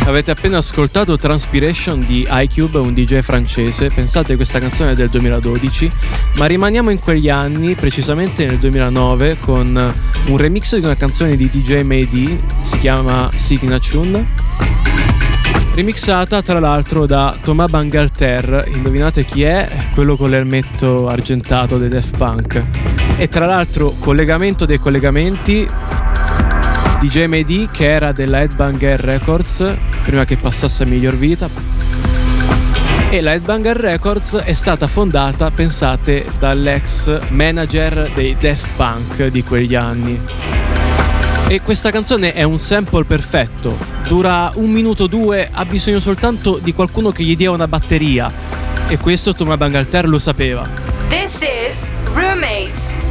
Avete appena ascoltato Transpiration di iCube, un DJ francese. Pensate, questa canzone è del 2012, ma rimaniamo in quegli anni, precisamente nel 2009, con un remix di una canzone di DJ Mehdi, si chiama Signature, remixata tra l'altro da Thomas Bangalter. Indovinate chi è? Quello con l'elmetto argentato dei Daft Punk. E tra l'altro, collegamento dei collegamenti, DJ Mehdi, che era della Headbanger Records prima che passasse a Miglior Vita, e la Headbanger Records è stata fondata, pensate, dall'ex manager dei Daft Punk di quegli anni. E questa canzone è un sample perfetto, dura 1 minuto 2, ha bisogno soltanto di qualcuno che gli dia una batteria, e questo Thomas Bangalter lo sapeva. This is Roommates.